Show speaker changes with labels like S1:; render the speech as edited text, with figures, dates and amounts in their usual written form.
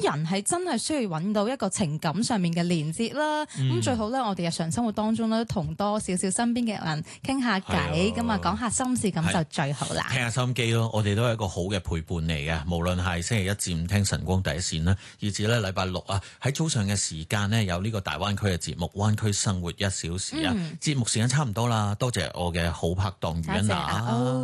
S1: 人係真係需要揾到一個情感上面嘅連接啦。咁最好咧，我哋日常生活當中咧，同多少少身邊嘅人傾下偈，咁啊講下心事，咁就最好啦。
S2: 聽下收音機咯，我哋都係一個好嘅陪伴嚟嘅。無論係星期一至五聽晨光第一線啦，以至咧禮拜六啊喺早上嘅時間呢，有呢個大灣區嘅節目《灣區生活1小時》啊。節目時間差唔多啦，多謝我嘅好拍檔余欣娜。